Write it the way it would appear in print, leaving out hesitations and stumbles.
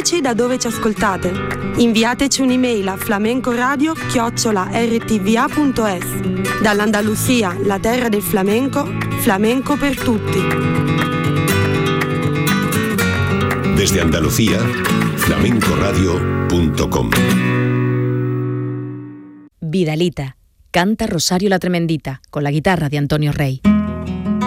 diteci da dove ci ascoltate. Inviateci un'email a flamencoradio@rtva.es. Dall'Andalusia, la terra del flamenco, flamenco per tutti. Desde Andalucía, flamencoradio.com. Vidalita, canta Rosario la Tremendita, con la guitarra de Antonio Rey.